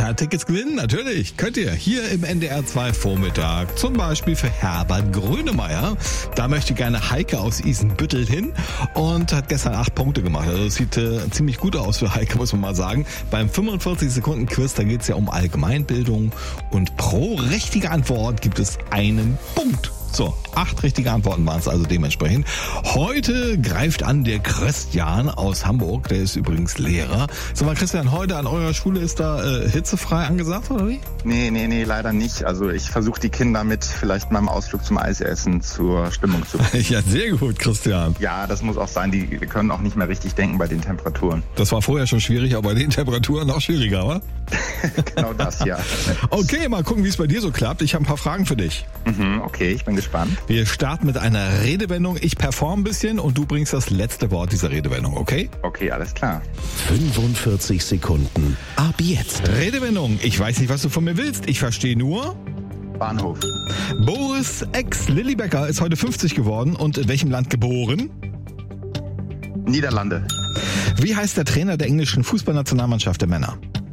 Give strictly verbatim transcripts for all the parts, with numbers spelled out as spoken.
Konzerttickets gewinnen? Natürlich, könnt ihr. Hier im N D R zwei Vormittag. Zum Beispiel für Herbert Grönemeyer. Da möchte gerne Heike aus Isenbüttel hin und hat gestern acht Punkte gemacht. Also es sieht äh, ziemlich gut aus für Heike, muss man mal sagen. Beim fünfundvierzig Sekunden Quiz, da geht es ja um Allgemeinbildung. Und pro richtige Antwort gibt es einen Punkt. So, acht richtige Antworten waren es also dementsprechend. Heute greift an der Christian aus Hamburg, der ist übrigens Lehrer. Sag mal, Christian, heute an eurer Schule ist da äh, hitzefrei angesagt, oder wie? Nee, nee, nee, leider nicht. Also ich versuche die Kinder mit vielleicht meinem Ausflug zum Eisessen zur Stimmung zu bringen. Ja, sehr gut, Christian. Ja, das muss auch sein. Die können auch nicht mehr richtig denken bei den Temperaturen. Das war vorher schon schwierig, aber bei den Temperaturen noch schwieriger, oder? Genau das, ja. Okay, mal gucken, wie es bei dir so klappt. Ich habe ein paar Fragen für dich. Mhm, okay, ich bin gespannt. Wir starten mit einer Redewendung. Ich perform ein bisschen und du bringst das letzte Wort dieser Redewendung, okay? Okay, alles klar. fünfundvierzig Sekunden. Ab jetzt. Redewendung. Ich weiß nicht, was du von mir willst. Ich verstehe nur... Bahnhof. Boris ex-Lillibecker ist heute fünfzig geworden und in welchem Land geboren? Niederlande. Wie heißt der Trainer der englischen Fußballnationalmannschaft der Männer?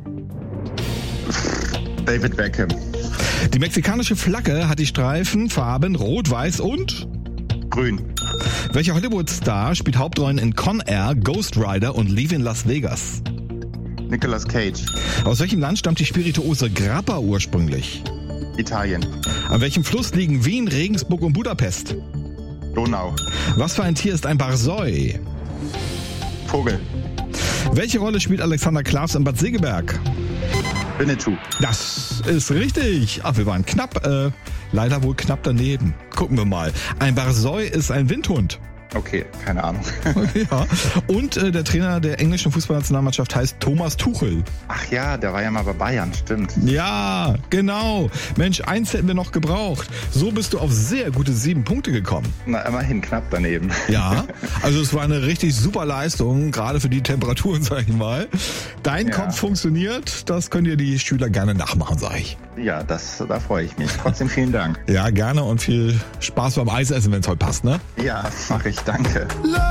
David Beckham. Die mexikanische Flagge hat die Streifen Farben Rot, Weiß und... Grün. Welcher Hollywood-Star spielt Hauptrollen in Con Air, Ghost Rider und Leave in Las Vegas? Nicolas Cage. Aus welchem Land stammt die Spirituose Grappa ursprünglich? Italien. An welchem Fluss liegen Wien, Regensburg und Budapest? Donau. Was für ein Tier ist ein Barsoi? Vogel. Welche Rolle spielt Alexander Klavs in Bad Segeberg? Winnetou. Das ist richtig. Ach, wir waren knapp, äh, leider wohl knapp daneben. Gucken wir mal. Ein Barsoi ist ein Windhund. Okay, keine Ahnung. Ja. Und äh, der Trainer der englischen Fußballnationalmannschaft heißt Thomas Tuchel. Ach ja, der war ja mal bei Bayern, stimmt. Ja, genau. Mensch, eins hätten wir noch gebraucht. So bist du auf sehr gute sieben Punkte gekommen. Na, immerhin knapp daneben. Ja, also es war eine richtig super Leistung, gerade für die Temperaturen, sag ich mal. Dein Ja. Kopf funktioniert, das können dir die Schüler gerne nachmachen, sag ich. Ja, das, da freue ich mich. Trotzdem vielen Dank. Ja, gerne und viel Spaß beim Eisessen, wenn es heute passt, ne? Ja, mache ich. Danke.